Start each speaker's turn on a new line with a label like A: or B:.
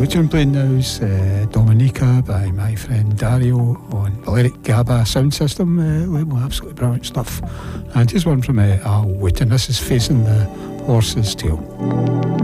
A: the tune playing now is Dominica by my friend Dario on Valeric Gaba sound system label. Absolutely brilliant stuff. And just one from Al Wooten. This is Facing the Horse's Tail.